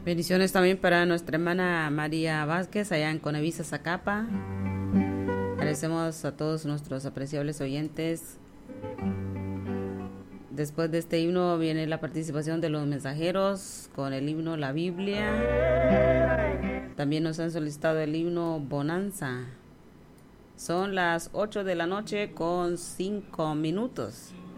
Bendiciones también para nuestra hermana María Vázquez, allá en Conevisa, Zacapa. Agradecemos a todos nuestros apreciables oyentes. Después de este himno viene la participación de los mensajeros con el himno La Biblia. También nos han solicitado el himno Bonanza. Son las 8 de la noche con 5 minutos.